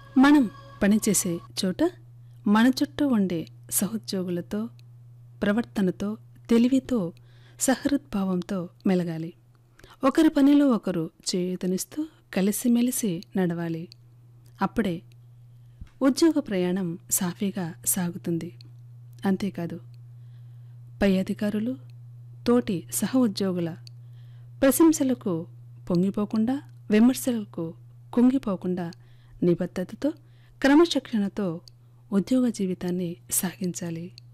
మనం పనిచేసే చోట మన చుట్టూ ఉండే సహోద్యోగులతో ప్రవర్తనతో తెలివితో సహృద్భావంతో మెలగాలి. ఒకరి పనిలో ఒకరు చేయూతనిస్తూ కలిసిమెలిసి నడవాలి. అప్పుడే ఉద్యోగ ప్రయాణం సాఫీగా సాగుతుంది. అంతేకాదు, పై అధికారులు తోటి సహ ఉద్యోగుల ప్రశంసలకు పొంగిపోకుండా, విమర్శలకు కుంగిపోకుండా నిబద్ధతతో క్రమశిక్షణతో ఉద్యోగ జీవితాన్ని సాగించాలి.